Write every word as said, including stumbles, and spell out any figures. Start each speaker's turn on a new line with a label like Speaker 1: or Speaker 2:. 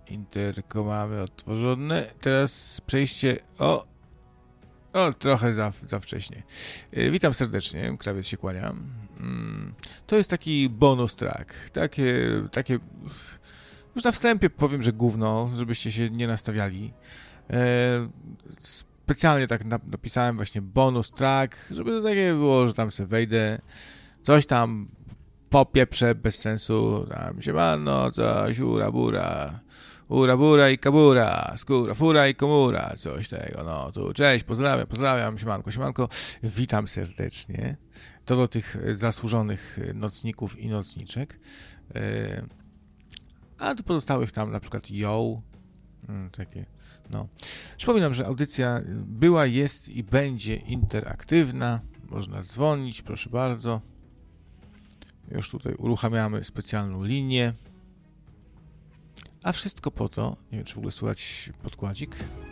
Speaker 1: Interko mamy otworzone. Teraz przejście... O! O, trochę za, za wcześnie. Yy, witam serdecznie, krawiec się kłania. Mm, to jest taki bonus track. Takie, takie... Już na wstępie powiem, że gówno, żebyście się nie nastawiali. Yy, specjalnie tak napisałem właśnie bonus track, żeby to takie było, że tam sobie wejdę, coś tam popieprzę bez sensu, tam siemano, coś, ura bura, ura bura i kabura, skóra, fura i komura, coś tego, no tu, cześć, pozdrawiam, pozdrawiam, siemanko, siemanko, witam serdecznie. To do tych zasłużonych nocników i nocniczek, a do pozostałych tam na przykład yo, takie, no. Przypominam, że audycja była, jest i będzie interaktywna, można dzwonić, proszę bardzo. Już tutaj uruchamiamy specjalną linię. A wszystko po to, nie wiem, czy w ogóle słychać podkładzik.